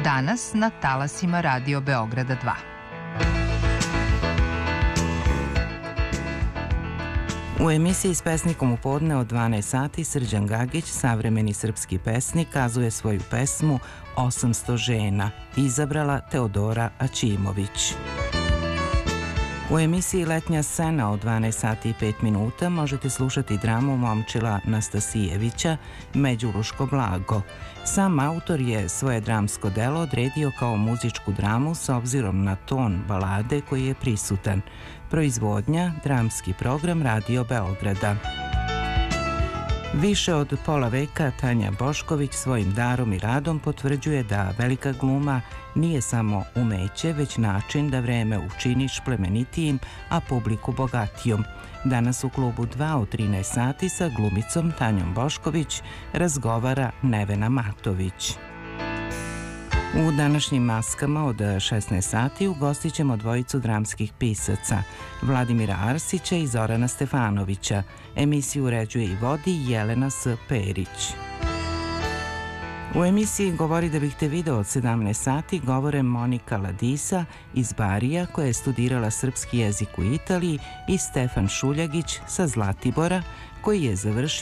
Danas na talasima Radio Beograda 2. U emisiji S pesnikom u podne od 12 sati Srđan Gagić, savremeni srpski pesnik, kazuje svoju pesmu 800 žena, izabrala Teodora Aćimović. U emisiji Letnja scena od 12 sati i 5 minuta možete slušati dramu Momčila Nastasijevića Međuluško blago. Sam autor je svoje dramsko delo odredio kao muzičku dramu s obzirom na ton balade koji je prisutan. Proizvodnja, dramski program Radio Beograda. Više od pola veka Tanja Bošković svojim darom i radom potvrđuje da velika gluma nije samo umeće, već način da vreme učiniš plemenitijim, a publiku bogatijom. Danas u klubu 2 u 13 sati sa glumicom Tanjom Bošković razgovara Nevena Matović. U današnjim maskama od 16 sati ugostit ćemo dvojicu dramskih pisaca, Vladimira Arsića i Zorana Stefanovića. Emisiju uređuje i vodi Jelena S. Perić. U emisiji Govori da bih te video od 17 sati govore Monika Ladisa iz Barija, koja je studirala srpski jezik u Italiji, i Stefan Šuljagić sa Zlatibora, koji je završio